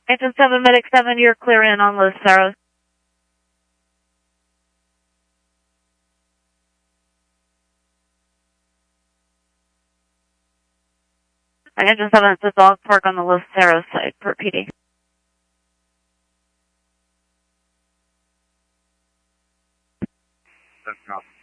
Engine 7, Medic 7, you're clear in on Los Cerros. Engine 7, it's a dog park on the Los Cerros side for PD. That's not